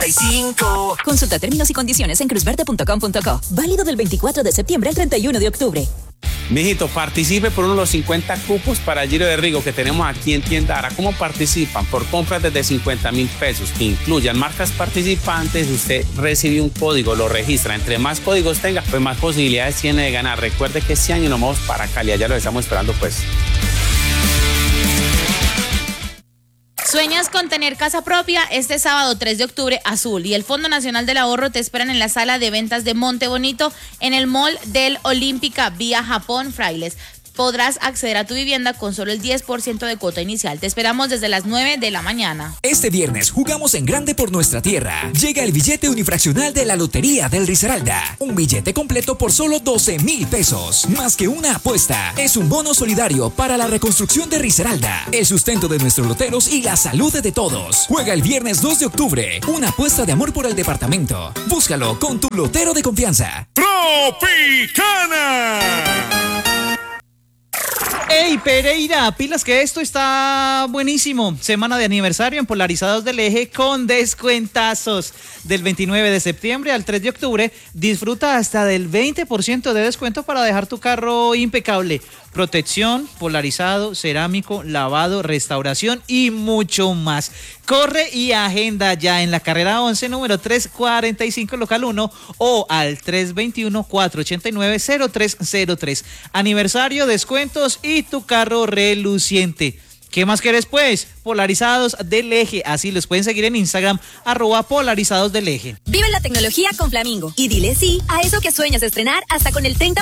95. Consulta términos y condiciones en cruzverde.com.co. Válido del 24 de septiembre al 31 de octubre. Mijito, participe por uno de los 50 cupos para Giro de Rigo que tenemos aquí en Tienda Ara. ¿Cómo participan? Por compras desde 50,000 pesos que incluyan marcas participantes. Usted recibe un código, lo registra. Entre más códigos tenga, pues más posibilidades tiene de ganar. Recuerde que este año nos vamos para Cali, ya lo estamos esperando pues. ¿Sueñas con tener casa propia? Este sábado 3 de octubre, Azul y el Fondo Nacional del Ahorro te esperan en la sala de ventas de Monte Bonito en el mall del Olímpica vía Japón Frailes. Podrás acceder a tu vivienda con solo el 10% de cuota inicial. Te esperamos desde las 9 de la mañana. Este viernes jugamos en grande por nuestra tierra. Llega el billete unifraccional de la Lotería del Risaralda. Un billete completo por solo 12,000 pesos. Más que una apuesta, es un bono solidario para la reconstrucción de Risaralda, el sustento de nuestros loteros y la salud de todos. Juega el viernes 2 de octubre. Una apuesta de amor por el departamento. Búscalo con tu lotero de confianza. Tropicana. ¡Ey, Pereira! Pilas que esto está buenísimo. Semana de aniversario en Polarizados del Eje con descuentazos. Del 29 de septiembre al 3 de octubre, disfruta hasta del 20% de descuento para dejar tu carro impecable. Protección, polarizado, cerámico, lavado, restauración y mucho más. Corre y agenda ya en la carrera 11, número 345, local 1 o al 321-489-0303. Aniversario, descuentos y tu carro reluciente. ¿Qué más querés pues? Polarizados del Eje, así los pueden seguir en Instagram, @polarizados del Eje. Vive la tecnología con Flamingo y dile sí a eso que sueñas estrenar hasta con el 30%